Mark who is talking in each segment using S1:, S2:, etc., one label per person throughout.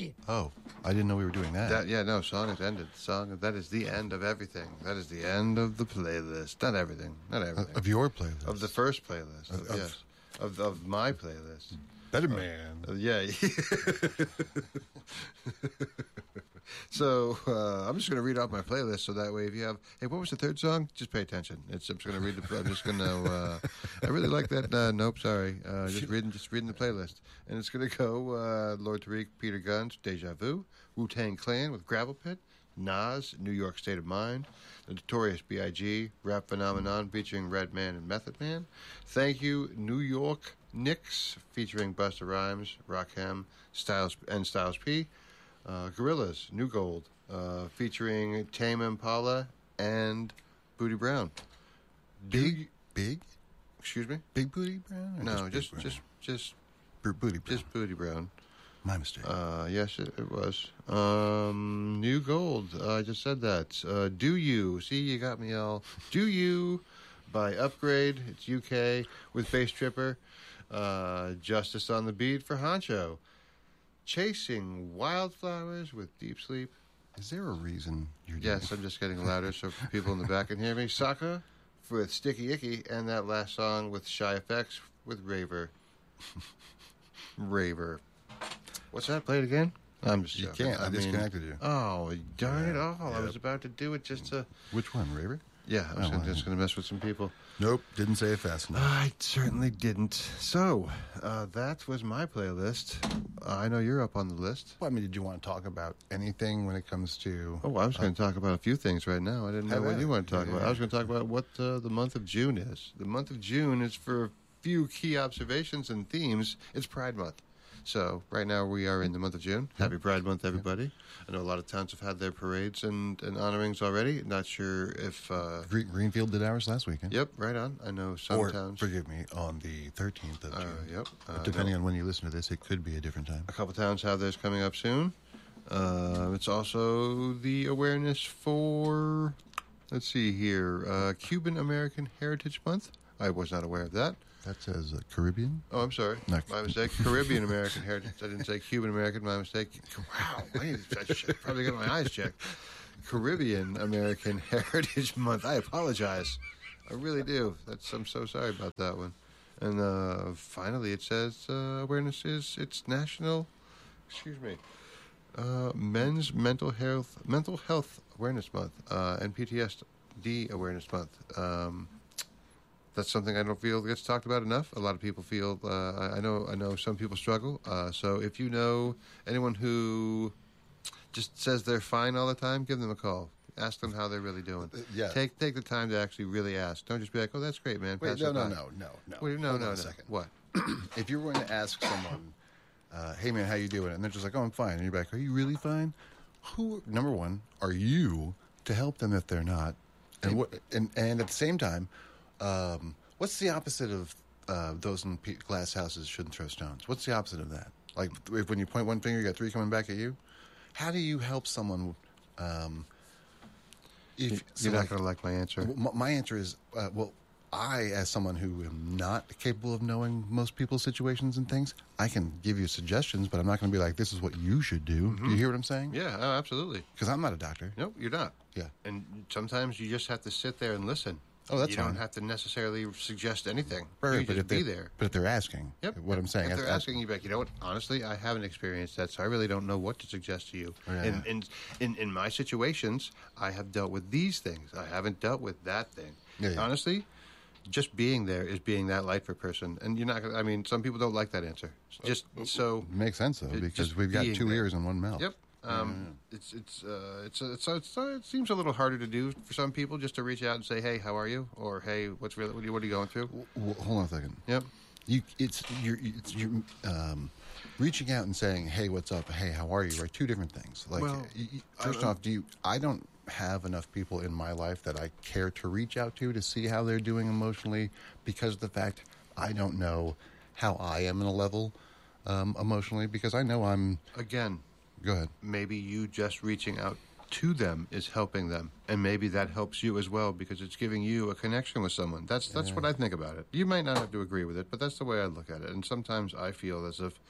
S1: repeat.
S2: Oh, I didn't know we were doing that.
S3: Song has ended. That is the end of everything. That is the end of the playlist. Not everything.
S2: Of your playlist.
S3: Of the first playlist. Of my playlist.
S2: Better Man.
S3: Yeah. So I'm just going to read off my playlist, so that way if you have, hey, what was the third song? Just pay attention. I'm just going to read the. I'm just going to. I really like that. Nope, sorry. Just reading the playlist, and it's going to go Lord Tariq, Peter Guns, Deja Vu, Wu-Tang Clan with Gravel Pit, Nas, New York State of Mind, The Notorious B.I.G., Rap Phenomenon featuring Redman and Method Man. Thank You, New York Knicks featuring Busta Rhymes, Rakim, Styles P. Gorillaz, New Gold, featuring Tame Impala and Booty Brown.
S2: Big?
S3: Excuse me?
S2: Big Booty Brown?
S3: No, just
S2: Booty Brown.
S3: Just Booty Brown.
S2: My mistake.
S3: Yes, it was. New Gold. I just said that. Do You? See, you got me all. Do You by Upgrade. It's UK with Bass Tripper. Justice on the Beat for Honcho. Chasing Wildflowers with Deep Sleep.
S2: Is there a reason you're doing
S3: Yes, I'm just getting louder so people in the back can hear me. Saka with Sticky Icky, and that last song with Shy FX with Raver. Raver. What's that? Play it again? I'm just
S2: You
S3: joking.
S2: can't. I disconnected you.
S3: Oh, darn it all. I was about to do it just to...
S2: Which one, Raver?
S3: Yeah, I was just going to mess with some people.
S2: Nope, didn't say it fast enough.
S3: I certainly didn't. So, that was my playlist. I know you're up on the list.
S2: Well, I mean, did you want to talk about anything when it comes to...
S3: Oh, I was going to talk about a few things right now. I didn't know what you want to talk about.
S2: Yeah.
S3: I was going to talk about what the month of June is. The month of June is for a few key observations and themes. It's Pride Month. So, right now we are in the month of June. Happy Pride Month, everybody. I know a lot of towns have had their parades and honorings already. Not sure if...
S2: Greenfield did ours last weekend.
S3: Yep, right on. I know some towns...
S2: forgive me, on the 13th of June.
S3: Yep.
S2: Depending on when you listen to this, it could be a different time.
S3: A couple towns have theirs coming up soon. It's also the awareness for... Let's see here. Cuban American Heritage Month. I was not aware of that.
S2: That says Caribbean?
S3: Oh, I'm sorry.
S2: Next.
S3: My mistake. Caribbean American Heritage. I didn't say Cuban American. My mistake. Wow. I should probably get my eyes checked. Caribbean American Heritage Month. I apologize. I really do. I'm so sorry about that one. And finally, it says awareness is it's National. Excuse me. Men's Mental Health Awareness Month and PTSD Awareness Month. That's something I don't feel gets talked about enough. A lot of people feel. I know some people struggle. So if you know anyone who just says they're fine all the time, give them a call. Ask them how they're really doing.
S2: Yeah.
S3: Take the time to actually really ask. Don't just be like, "Oh, that's great, man."
S2: Wait,
S3: Pass
S2: no.
S3: it by.
S2: Wait,
S3: No.
S2: Hold on a second.
S3: What?
S2: If you're going to ask someone, hey, man, how you doing? And they're just like, oh, I'm fine. And you're like, are you really fine? Number one, are you to help them if they're not? And at the same time, what's the opposite of those in glass houses shouldn't throw stones? What's the opposite of that? Like when you point one finger, you got three coming back at you. How do you help someone? If
S3: You're not going to like my answer.
S2: My answer is, I, as someone who am not capable of knowing most people's situations and things, I can give you suggestions, but I'm not going to be like, this is what you should do.
S3: Mm-hmm.
S2: Do you hear what I'm saying?
S3: Yeah, absolutely.
S2: Because I'm not a doctor.
S3: No, you're not.
S2: Yeah.
S3: And sometimes you just have to sit there and listen.
S2: Oh, that's
S3: you
S2: fine.
S3: don't have to necessarily suggest anything.
S2: Right,
S3: you
S2: but
S3: just be there.
S2: But if they're asking,
S3: Yep.
S2: what I'm saying.
S3: If they're asking, you're like, you know what? Honestly, I haven't experienced that, so I really don't know what to suggest to you.
S2: Yeah.
S3: In my situations, I have dealt with these things. I haven't dealt with that thing.
S2: Yeah.
S3: Honestly, just being there is being that light for a person. And you're not going to, I mean, some people don't like that answer. Just so.
S2: Makes sense, though, because
S3: just
S2: we've got
S3: being
S2: two
S3: there.
S2: ears and one mouth.
S3: Yep. It seems a little harder to do for some people just to reach out and say, "Hey, how are you?" or "Hey, what are you going through?"
S2: Hold on a second.
S3: Yep.
S2: It's reaching out and saying, "Hey, what's up? Hey, how are you?" Are two different things. Like, first off, I don't have enough people in my life that I care to reach out to see how they're doing emotionally, because of the fact I don't know how I am in a level emotionally, because I know I'm.
S3: Again,
S2: go ahead.
S3: Maybe you just reaching out to them is helping them, and maybe that helps you as well because it's giving you a connection with someone. That's what I think about it. You might not have to agree with it, but that's the way I look at it. And sometimes I feel as if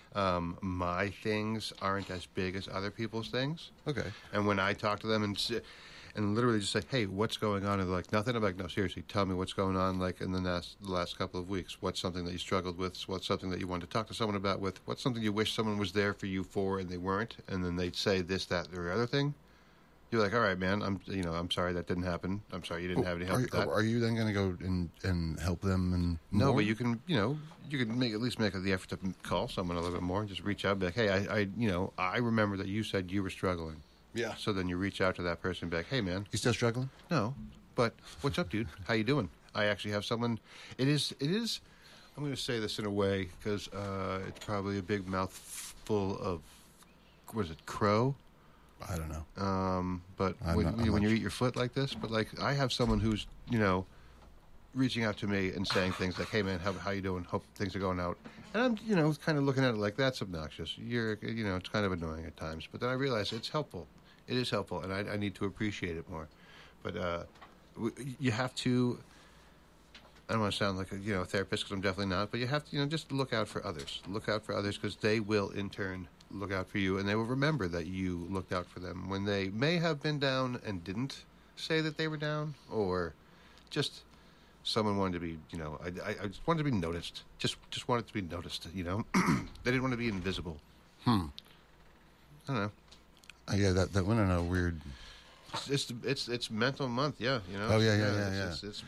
S3: My things aren't as big as other people's things.
S2: Okay.
S3: And when I talk to them and literally just say, "Hey, what's going on?" and they're like, "Nothing." I'm like, "No, seriously, tell me what's going on. Like in the last couple of weeks, what's something that you struggled with? What's something that you wanted to talk to someone about? What's something you wish someone was there for you for and they weren't?" And then they'd say this, that, or the other thing. You're like, "All right, man. I'm sorry that didn't happen. I'm sorry you didn't have any help with that."
S2: Are you then going to go and help them? And
S3: No,
S2: more?
S3: but you can at least make the effort to call someone a little bit more. Just reach out, and be like, "Hey, I remember that you said you were struggling."
S2: Yeah.
S3: So then you reach out to that person and be like, "Hey, man,
S2: You still struggling?
S3: no, but what's up, dude? How you doing?" I actually have someone. It is. I'm going to say this in a way because it's probably a big mouthful of what is it, crow?
S2: I don't know.
S3: But
S2: I'm
S3: when,
S2: not-
S3: you,
S2: I'm
S3: when
S2: not
S3: you eat your foot like this, but like I have someone who's reaching out to me and saying things like, "Hey, man, how you doing? Hope things are going out." And I'm kind of looking at it like that's obnoxious. It's kind of annoying at times. But then I realize it's helpful. It is helpful, and I need to appreciate it more. But you have to. I don't want to sound like a therapist because I'm definitely not. But you have to just look out for others. Look out for others because they will in turn look out for you, and they will remember that you looked out for them when they may have been down and didn't say that they were down, or just someone wanted to be. I just wanted to be noticed. Just wanted to be noticed. They didn't want to be invisible. I don't know.
S2: Yeah, that went on a weird.
S3: It's mental month, yeah.
S2: Oh, yeah.
S3: It's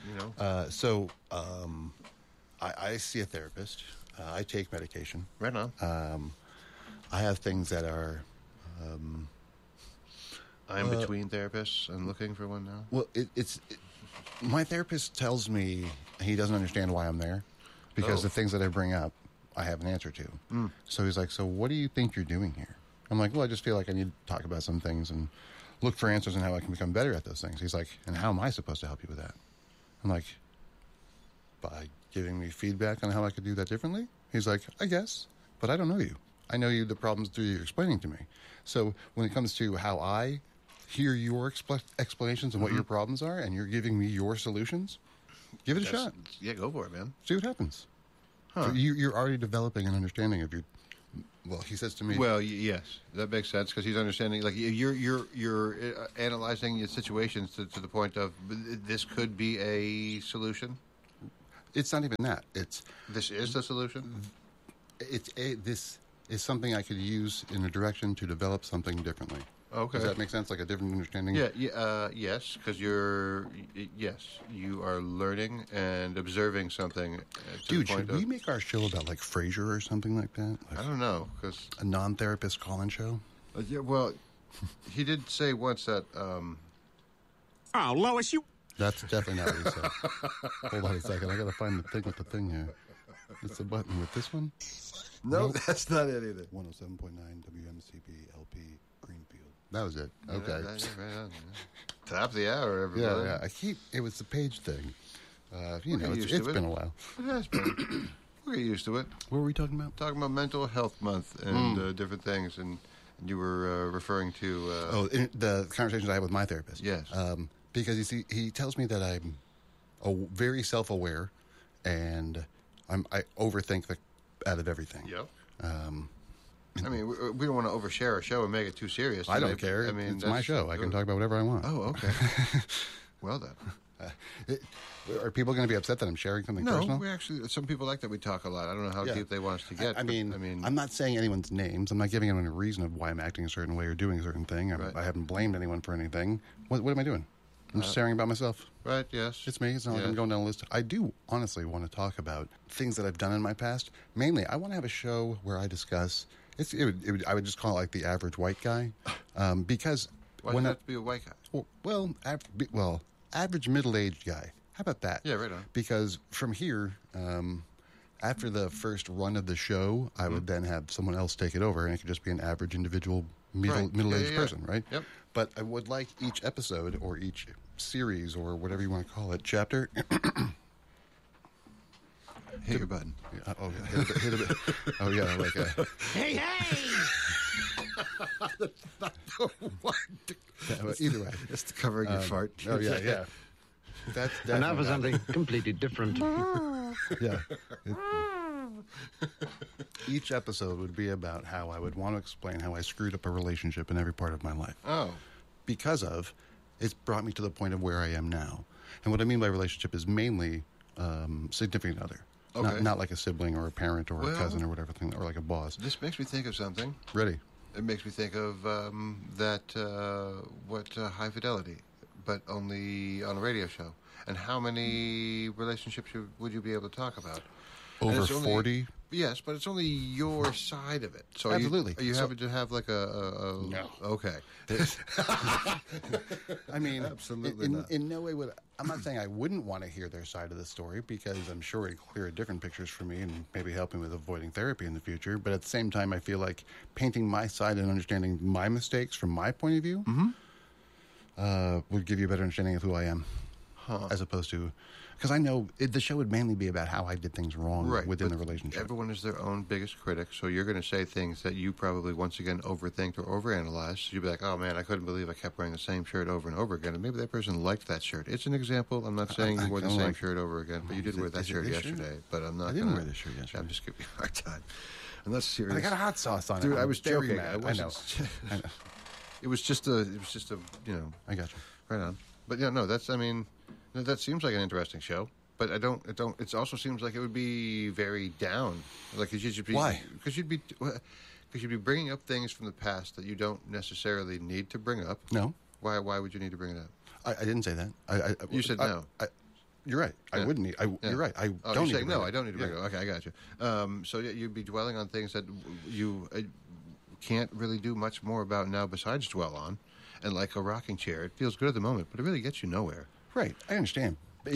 S2: I see a therapist. I take medication.
S3: right on.
S2: I have things that are.
S3: I'm between therapists and looking for one now.
S2: Well, my therapist tells me he doesn't understand why I'm there because
S3: Oh.
S2: the things that I bring up, I have an answer to. So he's like, "So what do you think you're doing here?" I'm like, "Well, I just feel like I need to talk about some things and look for answers and how I can become better at those things." He's like, "And how am I supposed to help you with that?" I'm like, "By giving me feedback on how I could do that differently?" He's like, "I guess, but I don't know you. I know you the problems through you explaining to me. So when it comes to how I hear your explanations and what your problems are, and you're giving me your solutions, give it a shot.
S3: Yeah, go for it, man.
S2: See what happens."
S3: Huh.
S2: So you're already developing an understanding of your. Well, he says to me,
S3: Well, yes, that makes sense because he's understanding. Like you're analyzing your situations to the point of this could be a solution.
S2: "It's not even that.
S3: This is the solution.
S2: This is something I could use in a direction to develop something differently."
S3: Okay.
S2: Does that make sense? Like a different understanding?
S3: Yeah, yes, because you are learning and observing something. To
S2: Dude,
S3: the point
S2: should we
S3: of,
S2: make our show about like Frasier or something like that? Like
S3: I don't know, because
S2: a non-therapist call-in show?
S3: yeah, well, he did say once that.
S1: Oh, Lois, you...
S2: That's definitely not what he said. Hold on a second. I got to find the thing with the thing here. It's the button with this one.
S3: No, that's not it either.
S2: 107.9 WMCB LP Greenfield. That was it. Okay.
S3: Right on, yeah. Top of the hour, everybody.
S2: Yeah. It was the page thing.
S3: get
S2: It's
S3: used to it.
S2: been a while.
S3: It has been. We're used to it.
S2: What were we talking about?
S3: Talking about Mental Health Month and different things, and you were referring to.
S2: The conversations I had with my therapist.
S3: Yes.
S2: Because you see, he tells me that I'm very self-aware, and I overthink out of everything.
S3: Yep. I mean, we don't want to overshare our show and make it too serious.
S2: I don't care.
S3: I mean,
S2: it's my show. I can talk about whatever I want.
S3: Oh, okay. Well then.
S2: Are people going to be upset that I'm sharing something
S3: No,
S2: personal?
S3: we actually. Some people like that we talk a lot. I don't know how
S2: Yeah.
S3: deep they want us to get.
S2: I mean, I'm not saying anyone's names. I'm not giving anyone a reason of why I'm acting a certain way or doing a certain thing.
S3: Right.
S2: I haven't blamed anyone for anything. What am I doing? I'm just sharing about myself.
S3: right. Yes.
S2: It's me. It's not like
S3: Yeah.
S2: I'm going down a list. I do honestly want to talk about things that I've done in my past. Mainly, I want to have a show where I discuss. I would just call it like the average white guy, because
S3: Why does it have to be a white guy?
S2: average middle-aged guy. How about that?
S3: Yeah, right on.
S2: Because from here, after the first run of the show, I would then have someone else take it over, and it could just be an average individual
S3: Right.
S2: middle-aged
S3: Yeah.
S2: person, right?
S3: Yep.
S2: But I would like each episode or each series or whatever you want to call it, chapter.
S3: Hit your button.
S2: Hit a bit. Oh yeah, like a.
S1: Hey, hey!
S2: Either way.
S3: Just covering your fart.
S2: Oh yeah. That's
S4: And now for
S2: definitely
S4: something completely different.
S2: yeah. Each episode would be about how I would want to explain how I screwed up a relationship in every part of my life.
S3: Oh.
S2: Because of, it's brought me to the point of where I am now. And what I mean by relationship is mainly significant other.
S3: Okay.
S2: Not like a sibling or a parent or a
S3: Well-
S2: cousin or whatever thing, or like a boss.
S3: This makes me think of something.
S2: Ready?
S3: It makes me think of High Fidelity, but only on a radio show. And how many relationships would you be able to talk about? And
S2: Over
S3: it's only-
S2: 40?
S3: Yes, but it's only your side of it. So
S2: Absolutely.
S3: Are you
S2: So-
S3: having to have like a
S2: No.
S3: Okay.
S2: I mean,
S3: Absolutely
S2: in,
S3: not.
S2: in no way would I'm not saying I wouldn't want to hear their side of the story because I'm sure it'd clear different pictures for me and maybe help me with avoiding therapy in the future. But at the same time, I feel like painting my side and understanding my mistakes from my point of view would give you a better understanding of who I am, as opposed to because I know the show would mainly be about how I did things wrong within
S3: but
S2: the relationship.
S3: Everyone is their own biggest critic, so you're going to say things that you probably once again overthink or overanalyze. So you'll be like, "Oh man, I couldn't believe I kept wearing the same shirt over and over again." And maybe that person liked that shirt. It's an example. I'm not saying you wore the
S2: don't
S3: same
S2: like-
S3: shirt over again, but you did
S2: Is it-
S3: wear that
S2: is it
S3: shirt
S2: this shirt?
S3: yesterday. But I'm not.
S2: I didn't
S3: gonna-
S2: wear this shirt yesterday.
S3: I'm just giving you a hard time. I'm not serious.
S2: But I got a hot sauce on it.
S3: Dude, I
S2: I'm
S3: was
S2: very
S3: joking.
S2: mad.
S3: I know. It was just a. You know.
S2: I got you.
S3: Right on. But yeah, no, that's. I mean, that seems like an interesting show. But I don't. It don't. It also seems like it would be very down. Like you should be.
S2: Why?
S3: Because you'd be bringing up things from the past that you don't necessarily need to bring up.
S2: No,
S3: Why? Why would you need to bring it up?
S2: I didn't say that.
S3: You said no.
S2: You're right. I
S3: Yeah.
S2: wouldn't need.
S3: Yeah.
S2: You're right. I
S3: Oh,
S2: don't
S3: you're
S2: need
S3: saying
S2: to bring
S3: no.
S2: it.
S3: I don't need to bring
S2: Yeah.
S3: it up. Okay, I got you. So yeah, you'd be dwelling on things that you can't really do much more about now besides dwell on. And like a rocking chair, it feels good at the moment, but it really gets you nowhere.
S2: Right. I understand.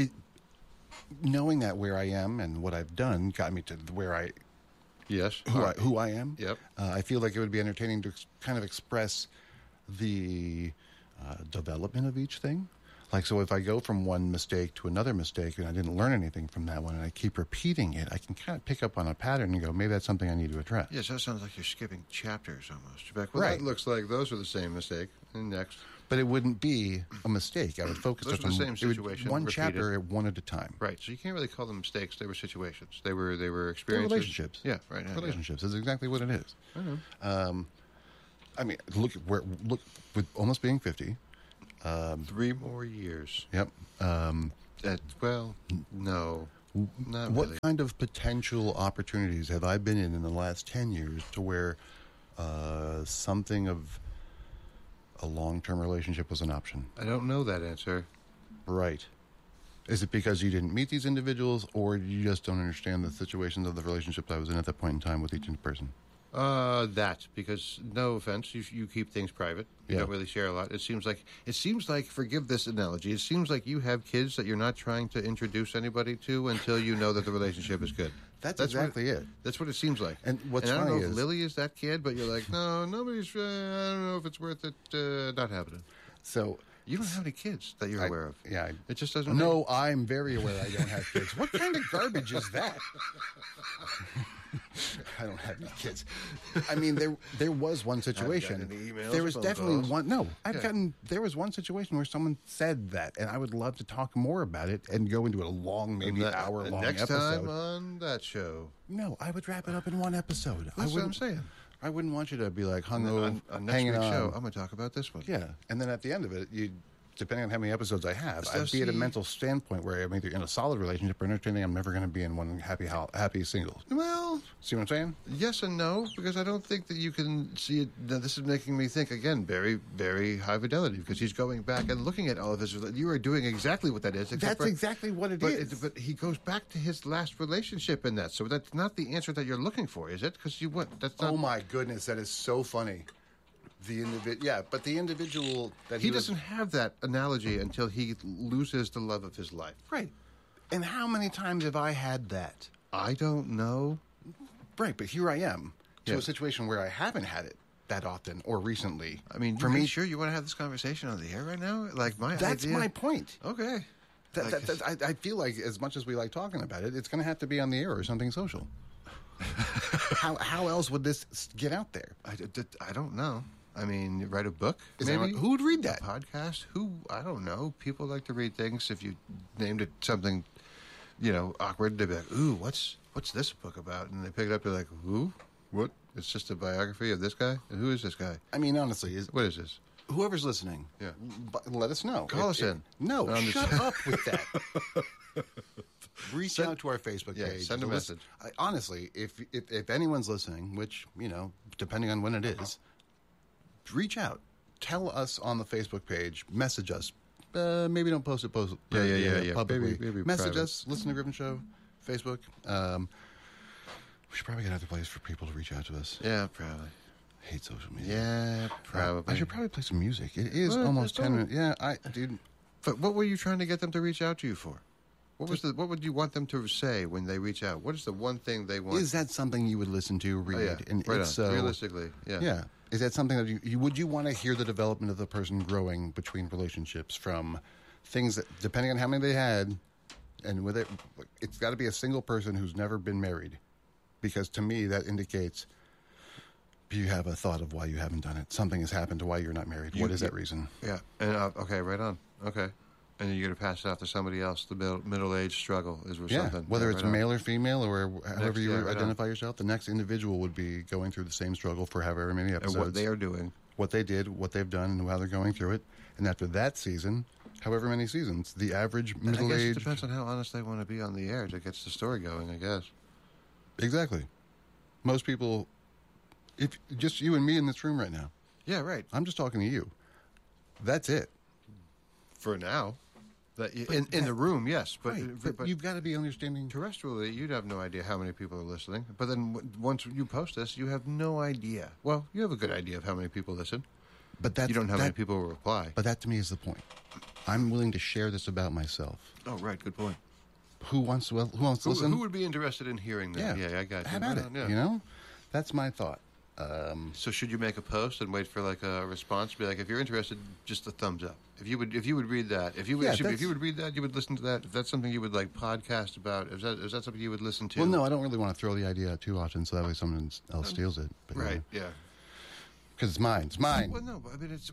S2: Knowing that where I am and what I've done got me to where
S3: Yes.
S2: who I am.
S3: Yep.
S2: I feel like it would be entertaining to kind of express the development of each thing. Like, so if I go from one mistake to another mistake and I didn't learn anything from that one and I keep repeating it, I can kind of pick up on a pattern and go, maybe that's something I need to address.
S3: Yes, that sounds like you're skipping chapters almost. You're back, well,
S2: Right.
S3: that looks like those are the same mistake. And next.
S2: But it wouldn't be a mistake. I would focus
S3: Those
S2: just
S3: are the
S2: on
S3: same
S2: it would-
S3: situation,
S2: one
S3: repeated.
S2: chapter at one at a time.
S3: Right. So you can't really call them mistakes. They were situations. They were
S2: They're
S3: experiences.
S2: relationships.
S3: Yeah, right. Yeah,
S2: Relationships is exactly what it is.
S3: I know.
S2: I mean, look with almost being 50.
S3: 3 more years.
S2: Yep.
S3: Well, no. Not
S2: What
S3: really.
S2: kind of potential opportunities have I been in the last 10 years to where something of a long-term relationship was an option?
S3: I don't know that answer.
S2: Right. Is it because you didn't meet these individuals, or you just don't understand the situations of the relationships I was in at that point in time with each person?
S3: That because no offense, you keep things private. You
S2: Yeah.
S3: don't really share a lot. It seems like forgive this analogy. It seems like you have kids that you're not trying to introduce anybody to until you know that the relationship is good.
S2: That's
S3: what-
S2: exactly it.
S3: That's what it seems like.
S2: And what's
S3: I don't
S2: funny
S3: know if
S2: is-
S3: Lily is that kid, but you're like, no, nobody's. I don't know if it's worth it not happening.
S2: So
S3: You don't have any kids that you're aware of.
S2: Yeah.
S3: It just doesn't.
S2: No, I'm very aware I don't have kids. What kind of garbage is that? I don't have any kids. I mean, there was one situation.
S3: any emails
S2: There
S3: or
S2: was
S3: phone
S2: definitely
S3: calls?
S2: one. No, I've
S3: Yeah.
S2: gotten. There was one situation where someone said that, and I would love to talk more about it and go into a long, maybe hour-long
S3: next
S2: episode.
S3: time on that show.
S2: No, I would wrap it up in one episode.
S3: That's what I'm saying.
S2: I wouldn't want you to be like hung over,
S3: On next
S2: hanging
S3: week's
S2: on.
S3: show, I'm going to talk about this one.
S2: Yeah, and then at the end of it, you, depending on how many episodes I have,
S3: So
S2: I'd be at a
S3: see-
S2: mental standpoint where I'm either in a solid relationship or entertaining. I'm never going to be in one happy single.
S3: Well,
S2: See what I'm saying?
S3: yes and no, because I don't think that you can see it. Now, this is making me think again, very, very high fidelity, because he's going back and looking at all of his. You are doing exactly what that is. except
S2: That's
S3: for-
S2: exactly what it
S3: but
S2: is.
S3: but he goes back to his last relationship in that. So that's not the answer that you're looking for, is it? Because you what? That's not.
S2: Oh my goodness, that is so funny. But the individual that
S3: He
S2: was-
S3: doesn't have that analogy until he loses the love of his life.
S2: right. And how many times have I had that?
S3: I don't know.
S2: Right, but here I am to
S3: Yeah.
S2: a situation where I haven't had it that often or recently.
S3: I mean,
S2: for
S3: you
S2: me,
S3: sure you want to have this conversation on the air right now? Like my
S2: that's
S3: idea.
S2: my point.
S3: Okay.
S2: I feel like as much as we like talking about it, it's going to have to be on the air or something social. How else would this get out there?
S3: I don't know. I mean, you write a book?
S2: Is
S3: maybe?
S2: anyone- who would read that?
S3: A podcast? Who? I don't know. People like to read things. If you named it something, awkward, they'd be like, ooh, what's what's this book about? And they pick it up, they're like, who? What? It's just a biography of this guy? Who is this guy?
S2: I mean, honestly,
S3: What is this?
S2: whoever's listening,
S3: Yeah.
S2: let us know.
S3: Call us in.
S2: No,
S3: I'm
S2: shut
S3: just-
S2: up with that. Reach out to our Facebook
S3: Yeah,
S2: page.
S3: send a
S2: Listen-
S3: message.
S2: honestly, if anyone's listening, which, depending on when it is, reach out. Tell us on the Facebook page. Message us. Maybe don't post it
S3: Yeah.
S2: publicly.
S3: Maybe
S2: Message
S3: private.
S2: us. Listen to Griffin Show. Facebook. We should probably get another place for people to reach out to us.
S3: Yeah, probably.
S2: I hate social media.
S3: Yeah, probably.
S2: I should probably play some music. It is
S3: Well,
S2: almost
S3: that's
S2: 10 minutes. Yeah, dude.
S3: But what were you trying to get them to reach out to you for? What would you want them to say when they reach out? What is the one thing they want?
S2: Is that something you would listen to, read?
S3: Oh, yeah.
S2: And
S3: Right
S2: if
S3: on.
S2: so,
S3: Realistically, yeah.
S2: yeah. Is that something that would you want to hear the development of the person growing between relationships from things that, depending on how many they had, and with it, it's got to be a single person who's never been married, because to me that indicates you have a thought of why you haven't done it. Something has happened to why you're not married. What is that reason?
S3: Yeah. And okay, right on. Okay. And then you're going to pass it off to somebody else. The middle-age struggle is or
S2: Yeah,
S3: something.
S2: whether
S3: Yeah,
S2: it's
S3: right on.
S2: male or female or however
S3: Next,
S2: you
S3: yeah, right
S2: identify yourself, the next individual would be going through the same struggle for however many
S3: And
S2: episodes.
S3: what they are doing.
S2: What they did, what they've done, and how they're going through it. And after that season, however many seasons, the average
S3: And I guess it
S2: middle-aged...
S3: depends on how honest they want to be on the air that gets the story going, I guess.
S2: Exactly. Most people... If just you and me in this room right now,
S3: Yeah, right.
S2: I'm just talking to you. That's it.
S3: For now. In the room, yes. But,
S2: But you've got to be understanding...
S3: terrestrially, you'd have no idea how many people are listening. But then once you post this, you have no idea. Well, you have a good idea of how many people listen.
S2: But that's,
S3: You don't know how many people will reply.
S2: But that to me is the point. I'm willing to share this about myself.
S3: Oh, right. Good point.
S2: Who wants to listen?
S3: Who would be interested in hearing that? Yeah, I got you.
S2: How about
S3: Right
S2: it?
S3: on, yeah.
S2: That's my thought.
S3: So should you make a post and wait for like a response? Be like, if you're interested, just a thumbs up. If you would read that, if you would read that, you would listen to that. If that's something you would like podcast about, is that something you would listen to?
S2: Well, no, I don't really want to throw the idea out too often, so that way someone else steals it. But,
S3: Right. Yeah.
S2: Because it's mine. It's mine.
S3: Well, no, but I mean,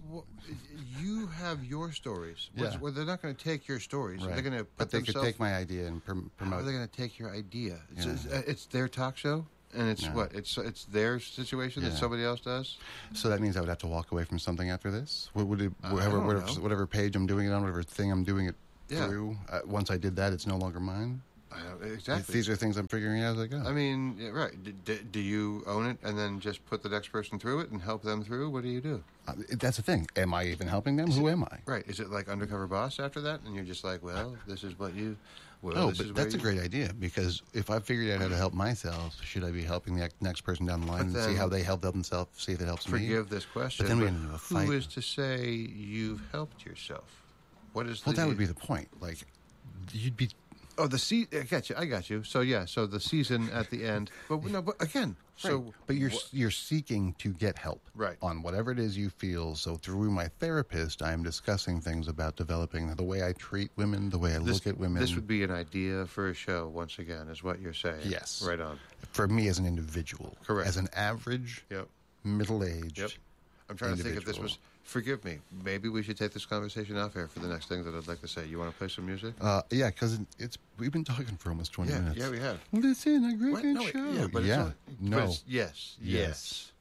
S3: you have your stories.
S2: Yeah.
S3: Well, they're not going to take your stories.
S2: Right.
S3: They're going to.
S2: But they could take my idea and
S3: How
S2: promote
S3: are they
S2: it.
S3: going to take your idea?
S2: Yeah.
S3: It's their talk show, and it's
S2: Yeah.
S3: what? It's their situation that
S2: Yeah.
S3: somebody else does.
S2: So that means I would have to walk away from something after this? What would it,
S3: I don't know.
S2: whatever page I'm doing it on, whatever thing I'm doing it
S3: Yeah.
S2: through, once I did that, it's no longer mine?
S3: Exactly.
S2: These are things I'm figuring out as I go.
S3: I mean, yeah, right. Do you own it and then just put the next person through it and help them through? What do you do?
S2: That's the thing. Am I even helping them? Who am I?
S3: Right. Is it like Undercover Boss after that? And you're just like, well, this is what you... Well,
S2: No,
S3: this is
S2: but
S3: where
S2: that's a
S3: you-
S2: great idea, because if I figured out how to help myself, should I be helping the next person down the line and see
S3: then-
S2: how they help themselves, see if it helps me?
S3: Forgive this question.
S2: But then we get into a fight.
S3: Who is to say you've helped yourself? What is
S2: Well, that would be the point. Like, you'd be...
S3: Oh, I got you. So yeah, so the season at the end. But no, but again, so
S2: Right. But you're seeking to get help,
S3: Right.
S2: on whatever it is you feel. So through my therapist, I am discussing things about developing the way I treat women, the way I look at women.
S3: This would be an idea for a show. Once again, is what you're saying.
S2: Yes.
S3: Right on.
S2: for me as an individual.
S3: Correct.
S2: As an average,
S3: Yep.
S2: middle-aged.
S3: Yep. I'm trying to think if this
S2: individual.
S3: was. Forgive me. Maybe we should take this conversation off air for the next thing that I'd like to say. You want to play some music?
S2: Yeah, because we've been talking for almost 20 minutes.
S3: Yeah, we have.
S2: Listen, a
S3: What?
S2: Griffin
S3: No,
S2: show.
S3: yeah, but
S2: yeah.
S3: it's
S2: No.
S3: but it's, yes.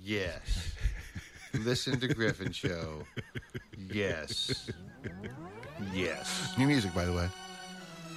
S3: Listen to Griffin Show. Yes.
S2: New music, by the way.